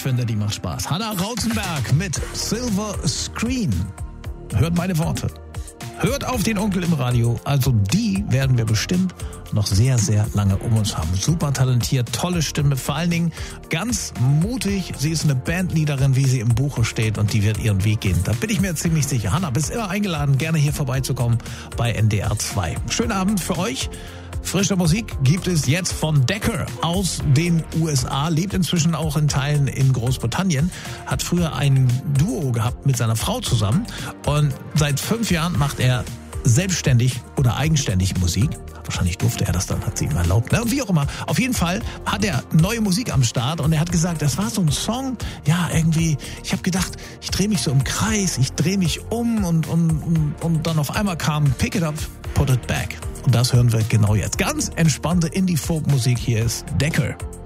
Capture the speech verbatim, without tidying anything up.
finde, die macht Spaß. Hannah Rauzenberg mit Silver Screen. Hört meine Worte. Hört auf den Onkel im Radio. Also die werden wir bestimmt noch sehr, sehr lange um uns haben. Super talentiert, tolle Stimme, vor allen Dingen ganz mutig. Sie ist eine Bandleaderin, wie sie im Buche steht, und die wird ihren Weg gehen. Da bin ich mir ziemlich sicher. Hannah, bist immer eingeladen, gerne hier vorbeizukommen bei N D R zwei. Schönen Abend für euch. Frische Musik gibt es jetzt von Decker aus den U S A, lebt inzwischen auch in Teilen in Großbritannien, hat früher ein Duo gehabt mit seiner Frau zusammen und seit fünf Jahren macht er selbstständig oder eigenständig Musik. Wahrscheinlich durfte er das dann, hat sie ihm erlaubt. Na, wie auch immer. Auf jeden Fall hat er neue Musik am Start und er hat gesagt, das war so ein Song, ja, irgendwie, ich habe gedacht, ich drehe mich so im Kreis, ich drehe mich um und, und, und, und dann auf einmal kam Pick It Up, Put It Back. Und das hören wir genau jetzt. Ganz entspannte Indie-Folk-Musik. Hier ist Decker.